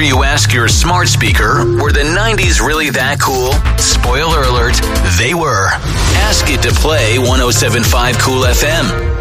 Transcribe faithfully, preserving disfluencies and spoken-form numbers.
sure you ask your smart speaker, were the nineties really that cool? Spoiler alert, they were. Ask it to play one oh seven point five Cool F M.